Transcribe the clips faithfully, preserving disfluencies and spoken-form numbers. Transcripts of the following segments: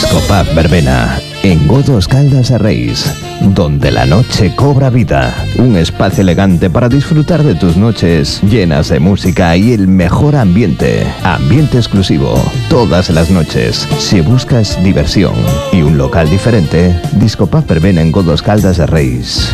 Discopub Verbena, en Godos Caldas e Reis, donde la noche cobra vida. Un espacio elegante para disfrutar de tus noches llenas de música y el mejor ambiente. Ambiente exclusivo, todas las noches. Si buscas diversión y un local diferente, Discopub Verbena en Godos Caldas e Reis.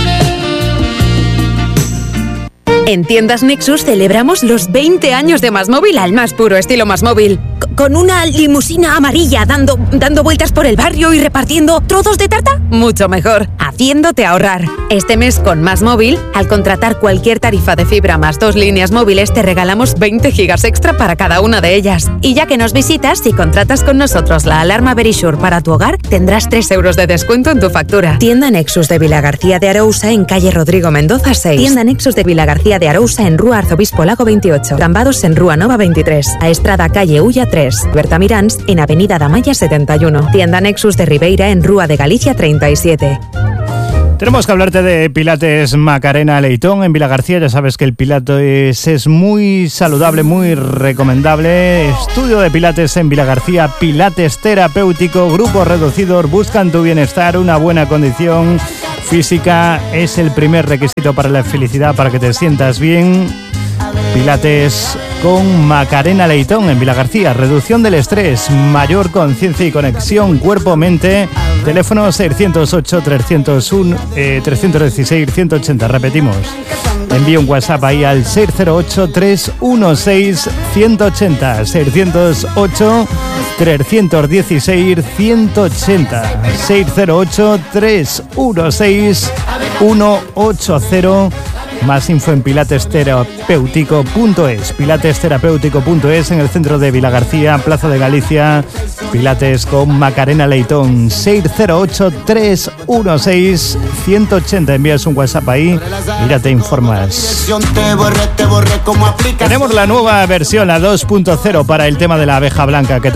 En Tiendas Nexus celebramos los veinte años de MásMóvil al más puro estilo MásMóvil. C- ¿Con una limusina amarilla dando, dando vueltas por el barrio y repartiendo trozos de tarta? Mucho mejor, haciéndote ahorrar. Este mes con MásMóvil, al contratar cualquier tarifa de fibra más dos líneas móviles, te regalamos veinte gigas extra para cada una de ellas. Y ya que nos visitas, si contratas con nosotros la alarma Verisure para tu hogar, tendrás tres euros de descuento en tu factura. Tienda Nexus de Vilagarcía de Arousa en calle Rodrigo Mendoza seis. Tienda Nexus de Vilagarcía de Arousa en Rúa Arzobispo Lago veintiocho. Cambados en Rúa Nova veintitrés. A Estrada calle Ulla tres. Berta Mirans en Avenida Damaya setenta y uno. Tienda Nexus de Ribeira en Rúa de Galicia treinta y siete. Tenemos que hablarte de Pilates Macarena Leitón en Vilagarcía. Ya sabes que el Pilates es muy saludable, muy recomendable. Estudio de Pilates en Vilagarcía, Pilates terapéutico, grupos reducidos, buscan tu bienestar, una buena condición física. Es el primer requisito para la felicidad, para que te sientas bien. Pilates con Macarena Leitón en Vilagarcía. Reducción del estrés, mayor conciencia y conexión cuerpo-mente. Teléfono seiscientos ocho, trescientos uno, eh, trescientos dieciséis, ciento ochenta. Repetimos. Envía un WhatsApp ahí al seis cero ocho, tres uno seis, ciento ochenta. seiscientos ocho, trescientos dieciséis, ciento ochenta. seis cero ocho, tres uno seis, ciento ochenta. Más info en pilates terapéutico punto es. pilates terapéutico punto es en el centro de Vilagarcía, Plaza de Galicia. Pilates con Macarena Leitón. seis cero ocho, tres uno seis, ciento ochenta. Envías un WhatsApp ahí y ya te informas. Tenemos la nueva versión, la dos punto cero, para el tema de la abeja blanca, que